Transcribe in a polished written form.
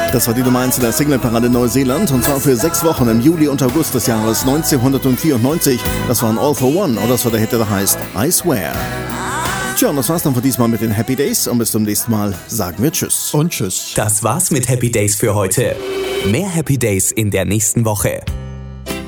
Das war die Nummer 1 in der Singleparade in Neuseeland und zwar für 6 Wochen im Juli und August des Jahres 1994. Das war ein All for One und das war der Hit, der heißt I Swear. Tja, und das war's dann für diesmal mit den Happy Days und bis zum nächsten Mal sagen wir Tschüss. Und Tschüss. Das war's mit Happy Days für heute. Mehr Happy Days in der nächsten Woche.